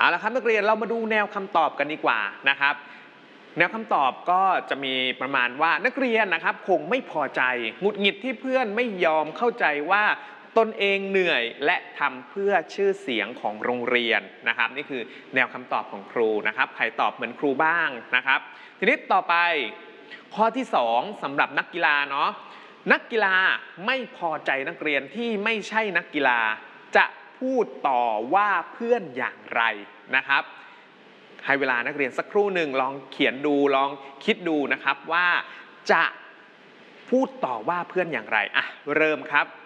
เอาละครับนักเรียนเรามาดูแนวคำตอบกันดีกว่านะครับแนวคำตอบก็จะมีประมาณว่านักเรียนนะครับคงไม่พอใจหงุดหงิดที่เพื่อนไม่ยอมเข้าใจว่าตนเองเหนื่อยและทำเพื่อชื่อเสียงของโรงเรียนนะครับนี่คือแนวคำตอบของครูนะครับใครตอบเหมือนครูบ้างนะครับทีนี้ต่อไปข้อที่2สำหรับนักกีฬาเนาะนักกีฬาไม่พอใจนักเรียนที่ไม่ใช่นักกีฬาจะพูดต่อว่าเพื่อนอย่างไรนะครับให้เวลานักเรียนสักครู่หนึ่งลองเขียนดูลองคิดดูนะครับว่าจะพูดต่อว่าเพื่อนอย่างไรอ่ะเริ่มครับ